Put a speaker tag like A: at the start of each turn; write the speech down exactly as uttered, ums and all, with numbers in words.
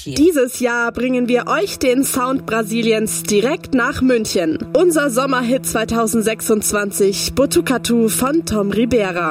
A: Brasilien.
B: Dieses Jahr bringen wir euch den Sound Brasiliens direkt nach München. Unser Sommerhit zweitausendsechsundzwanzig, Botucatu von Tom Ribera.